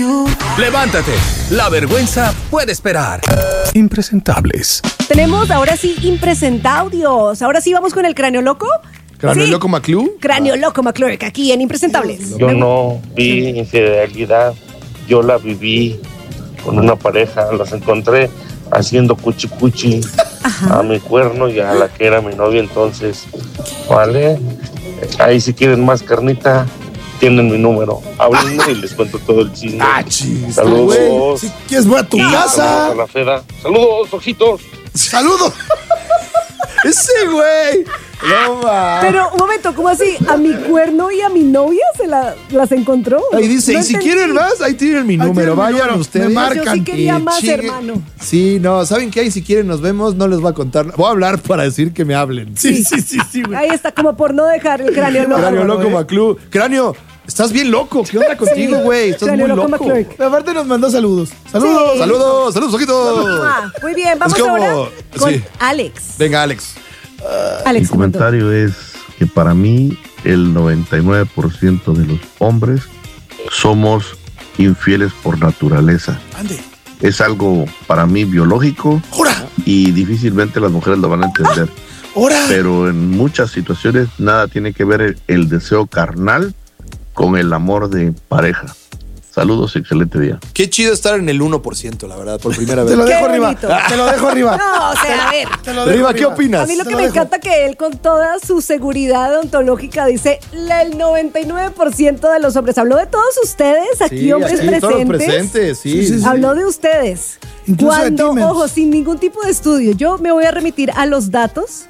Levántate, la vergüenza puede esperar. Impresentables. Tenemos ahora sí impresentaudios. Ahora sí vamos con el cráneo loco. ¿Cráneo Sí. loco McClure? Cráneo loco McClurk, aquí en Impresentables. Yo no vi infidelidad, yo la viví con una pareja, las encontré haciendo cuchi a mi cuerno y a la que era mi novia entonces, ¿vale? Ahí si quieren más carnita, tienen mi número, háblenme y les cuento todo el chisme. Chis, Saludos. güey. Si quieres voy a tu Saludos casa. a la Feda. Saludos, ojitos. ¡Saludos! ¡Ese güey! No va. Pero, un momento, ¿cómo así? ¿A mi cuerno y a mi novia las encontró? Ahí dice, No y si entendí. quieren más, ahí tienen mi número. tienen mi Vayan número. ustedes. Me Yo marcan. sí quería más, chingue. hermano. Sí, no, ¿saben qué? Ahí si quieren nos vemos, no les voy a contar. Voy a hablar para decir que me hablen. Sí, güey. Ahí está, como por no dejar el cráneo loco. Cráneo loco McClure. Cráneo, estás bien loco. ¿Qué onda contigo, güey? Estás Cráneo muy loco loco. McClurk. Aparte nos mandó saludos. Saludos. Sí. Saludos, saludos, ojitos. Ah, muy bien, vamos Es como- ahora con sí. Alex. Venga, Alex. Mi Alex, comentario es que para mí el 99% de los hombres somos infieles por naturaleza. Ande. Es algo para mí biológico ¡Jura! y difícilmente las mujeres lo van a entender. ¡Hora! Pero en muchas situaciones nada tiene que ver el deseo carnal con el amor de pareja. Saludos, excelente día. Qué chido estar en el 1%, la verdad, por primera vez. Te lo Qué dejo arriba. bonito. Te lo dejo arriba. No, o sea, a ver. Te lo dejo Riva, ¿qué opinas? A mí lo Te que lo me dejo. encanta que él con toda su seguridad ontológica dice el 99% de los hombres. Habló de todos ustedes aquí, Sí, hombres aquí, todos los presentes. presentes, sí. Sí, sí, sí. Habló de ustedes. Incluso de Cuando, ti, Mens. ojo, sin ningún tipo de estudio, yo me voy a remitir a los datos.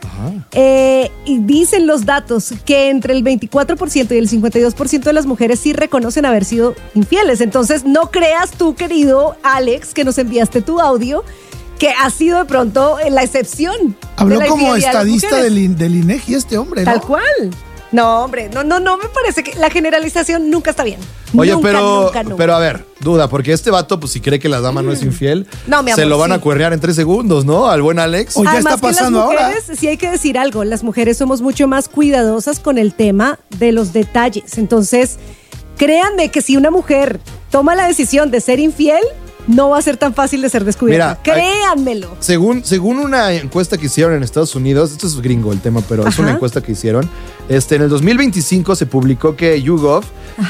Y dicen los datos que entre el 24% y el 52% de las mujeres sí reconocen haber sido infieles. Entonces, no creas tú, querido Alex, que nos enviaste tu audio, que ha sido de pronto la excepción. de Habló la como infidelidad de las estadista mujeres. del INEGI este hombre, ¿no? Tal cual. No, hombre, no me parece que la generalización nunca está bien. Oye, Nunca, pero, nunca, nunca. pero a ver, duda, porque este vato, pues si cree que la dama no es infiel, No, mi se amor, lo van a sí. cuernear en 3 segundos, ¿no? Al buen Alex. Oye, ya Además está que pasando las ahora. mujeres, sí hay que decir algo, las mujeres somos mucho más cuidadosas con el tema de los detalles. Entonces, créanme que si una mujer toma la decisión de ser infiel, no va a ser tan fácil de ser descubierta. Mira, Créanmelo. Según una encuesta que hicieron en Estados Unidos, esto es gringo el tema, pero es Ajá. una encuesta que hicieron. En el 2025 se publicó que YouGov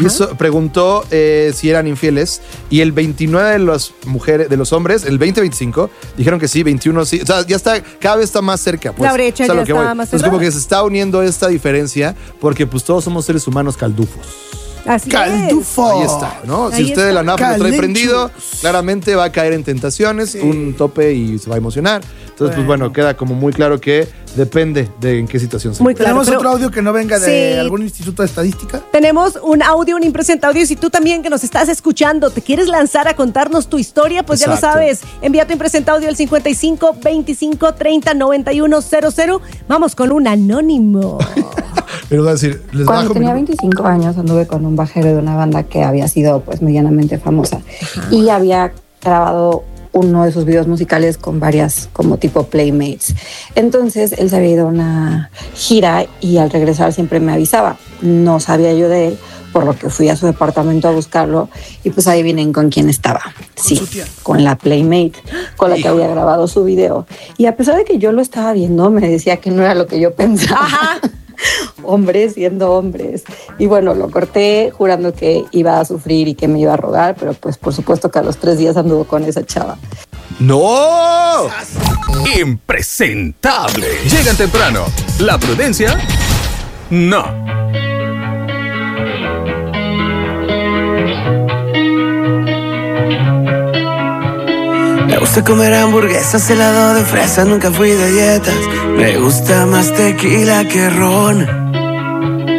preguntó si eran infieles y el 29 de las mujeres, de los hombres, el 2025 dijeron que sí, 21 sí. O sea, ya está, cada vez está más cerca. Pues. La brecha O sea, ya lo que está voy. más Entonces, cerrada. como que se está uniendo esta diferencia porque pues todos somos seres humanos caldufos. Así Caldufo. Ahí está, ¿no? Ahí Si usted de está. la napa lo trae Calenchos. prendido, claramente va a caer en tentaciones, un tope y se va a emocionar. Entonces, pues bueno, queda como muy claro que depende de en qué situación se Muy encuentre. claro. Tenemos pero- otro audio que no venga de Sí. algún instituto de estadística. Tenemos un audio, un impresente audio. Si tú también que nos estás escuchando te quieres lanzar a contarnos tu historia, pues ya lo Exacto. sabes. Envía tu impresente audio al 55 25 30 91 00. Vamos con un anónimo. Pero va a decir, les Cuando bajo tenía mi- 25 años anduve con un bajero de una banda que había sido pues medianamente famosa y había grabado uno de sus videos musicales con varias como tipo playmates. Entonces él se había ido a una gira y al regresar siempre me avisaba. No sabía yo de él, por lo que fui a su departamento a buscarlo y pues ahí vienen con quién estaba. Sí, su tía. con la playmate con la que había grabado su video. Y a pesar de que yo lo estaba viendo, me decía que no era lo que yo pensaba. Ajá. Hombres siendo hombres. Y bueno, lo corté jurando que iba a sufrir y que me iba a rogar, pero pues por supuesto que a los 3 días anduvo con esa chava. ¡No! Impresentable. Llegan temprano. La prudencia, no. Me gusta comer hamburguesas, helado de fresa, nunca fui de dietas. Me gusta más tequila que ron.